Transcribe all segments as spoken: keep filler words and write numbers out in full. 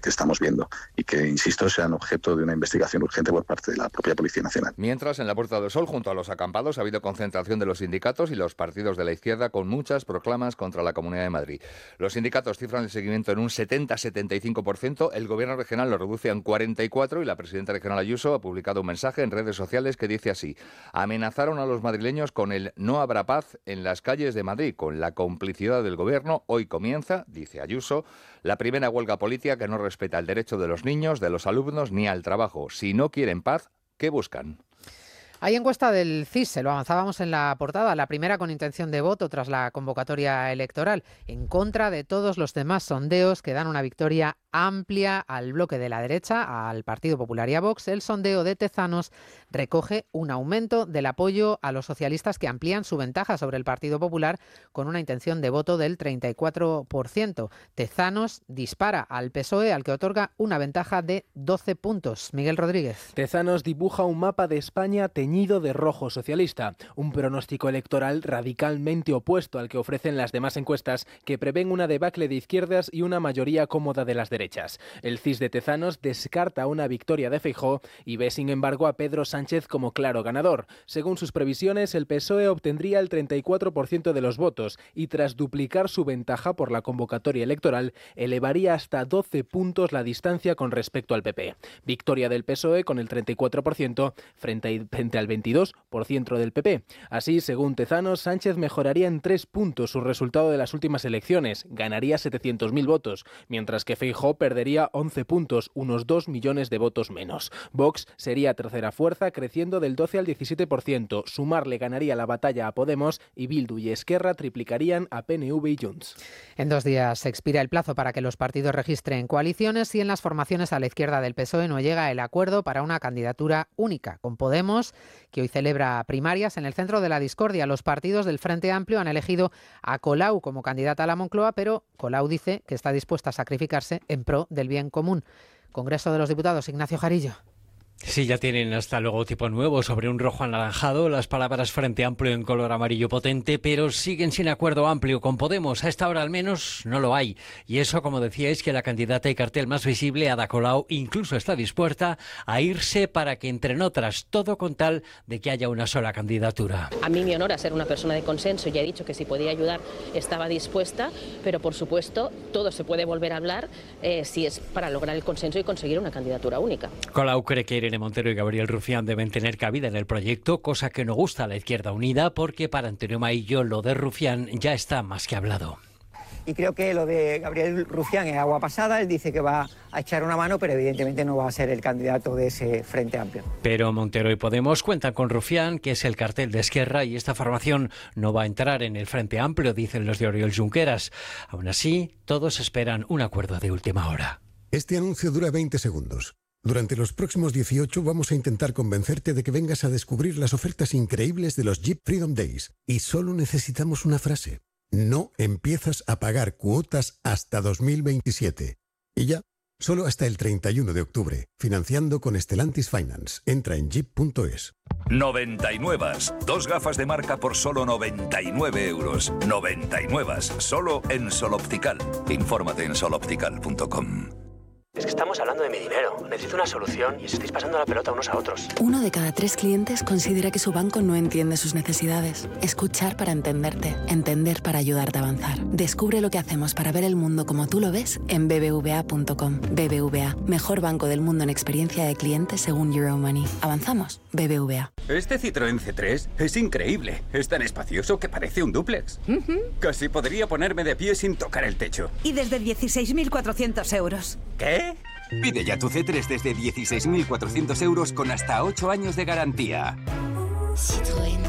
que estamos viendo y que, insisto, sean objeto de una investigación urgente por parte de la propia Policía Nacional. Mientras, en la Puerta del Sol, junto a los acampados, ha habido concentración de los sindicatos y los partidos de la izquierda con muchas proclamas contra la Comunidad de Madrid. Los sindicatos cifran el seguimiento en un setenta a setenta y cinco por ciento, el Gobierno regional lo reduce en cuarenta y cuatro por ciento y la presidenta regional Ayuso ha publicado un mensaje en redes sociales que dice así: amenazaron a los madrileños con el no habrá paz en las calles de Madrid. Con la complicidad del Gobierno, hoy comienza, dice Ayuso, la primera huelga política que no respeta el derecho de los niños, de los alumnos ni al trabajo. Si no quieren paz, ¿qué buscan? Hay encuesta del C I S, se lo avanzábamos en la portada, la primera con intención de voto tras la convocatoria electoral, en contra de todos los demás sondeos que dan una victoria amplia al bloque de la derecha, al Partido Popular y a Vox. El sondeo de Tezanos recoge un aumento del apoyo a los socialistas que amplían su ventaja sobre el Partido Popular con una intención de voto del treinta y cuatro por ciento. Tezanos dispara al P S O E, al que otorga una ventaja de doce puntos. Miguel Rodríguez. Tezanos dibuja un mapa de España teñido de rojo socialista, un pronóstico electoral radicalmente opuesto al que ofrecen las demás encuestas, que prevén una debacle de izquierdas y una mayoría cómoda de las derechas. El C I S de Tezanos descarta una victoria de Feijóo y ve, sin embargo, a Pedro Sánchez como claro ganador. Según sus previsiones, el P S O E obtendría el treinta y cuatro por ciento de los votos y, tras duplicar su ventaja por la convocatoria electoral, elevaría hasta doce puntos la distancia con respecto al P P. Victoria del P S O E con el treinta y cuatro por ciento frente, frente al veintidós por ciento del P P. Así, según Tezanos, Sánchez mejoraría en tres puntos su resultado de las últimas elecciones, ganaría setecientos mil votos, mientras que Feijóo perdería once puntos, unos dos millones de votos menos. Vox sería tercera fuerza, creciendo del doce al diecisiete por ciento. Sumar le ganaría la batalla a Podemos y Bildu y Esquerra triplicarían a P N V y Junts. En dos días se expira el plazo para que los partidos registren coaliciones y en las formaciones a la izquierda del P S O E no llega el acuerdo para una candidatura única. Con Podemos, que hoy celebra primarias en el centro de la discordia, los partidos del Frente Amplio han elegido a Colau como candidata a la Moncloa, pero Colau dice que está dispuesta a sacrificarse en pro del bien común. Congreso de los Diputados, Ignacio Jarillo. Sí, ya tienen hasta logotipo nuevo sobre un rojo anaranjado, las palabras Frente Amplio en color amarillo potente, pero siguen sin acuerdo amplio con Podemos. A esta hora al menos no lo hay. Y eso, como decía, es que la candidata y cartel más visible, Ada Colau, incluso está dispuesta a irse para que entren otras, todo con tal de que haya una sola candidatura. A mí me honora ser una persona de consenso, ya he dicho que si podía ayudar estaba dispuesta, pero por supuesto todo se puede volver a hablar eh, si es para lograr el consenso y conseguir una candidatura única. Colau cree que Irene Montero y Gabriel Rufián deben tener cabida en el proyecto, cosa que no gusta a la Izquierda Unida, porque para Antonio Maillo lo de Rufián ya está más que hablado. Y creo que lo de Gabriel Rufián es agua pasada. Él dice que va a echar una mano, pero evidentemente no va a ser el candidato de ese Frente Amplio. Pero Montero y Podemos cuentan con Rufián, que es el cartel de Esquerra, y esta formación no va a entrar en el Frente Amplio, dicen los de Oriol Junqueras. Aún así, todos esperan un acuerdo de última hora. Este anuncio dura veinte segundos. Durante los próximos dieciocho vamos a intentar convencerte de que vengas a descubrir las ofertas increíbles de los Jeep Freedom Days. Y solo necesitamos una frase. No empiezas a pagar cuotas hasta dos mil veintisiete. Y ya, solo hasta el treinta y uno de octubre. Financiando con Stellantis Finance. Entra en jeep punto es. noventa y nueve. Dos gafas de marca por solo noventa y nueve euros. noventa y nueve. Solo en Sol Optical. Infórmate en sol optical punto com. Es que estamos hablando de mi dinero. Necesito una solución y os estáis pasando la pelota unos a otros. Uno de cada tres clientes considera que su banco no entiende sus necesidades. Escuchar para entenderte. Entender para ayudarte a avanzar. Descubre lo que hacemos para ver el mundo como tú lo ves en b b v a punto com. B B V A, mejor banco del mundo en experiencia de cliente según Euromoney. ¿Avanzamos? B B V A. Este Citroën C tres es increíble. Es tan espacioso que parece un dúplex. Uh-huh. Casi podría ponerme de pie sin tocar el techo. Y desde dieciséis mil cuatrocientos euros. ¿Qué? Pide ya tu C tres desde dieciséis mil cuatrocientos euros con hasta ocho años de garantía. Citroën.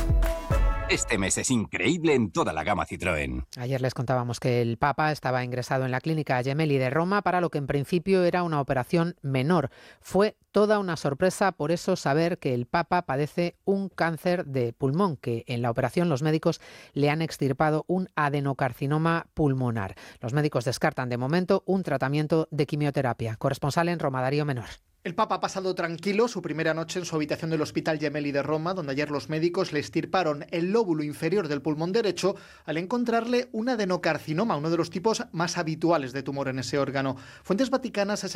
Este mes es increíble en toda la gama Citroën. Ayer les contábamos que el Papa estaba ingresado en la clínica Gemelli de Roma para lo que en principio era una operación menor. Fue toda una sorpresa por eso saber que el Papa padece un cáncer de pulmón, que en la operación los médicos le han extirpado un adenocarcinoma pulmonar. Los médicos descartan de momento un tratamiento de quimioterapia. Corresponsal en Roma, Darío Menor. El Papa ha pasado tranquilo su primera noche en su habitación del Hospital Gemelli de Roma, donde ayer los médicos le extirparon el lóbulo inferior del pulmón derecho al encontrarle un adenocarcinoma, uno de los tipos más habituales de tumor en ese órgano. Fuentes vaticanas